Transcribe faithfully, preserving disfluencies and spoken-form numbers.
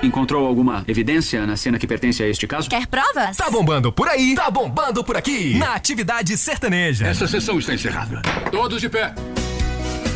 Encontrou alguma evidência na cena que pertence a este caso? Quer provas? Tá bombando por aí, tá bombando por aqui. Na Atividade Sertaneja. Essa sessão está encerrada. Todos de pé.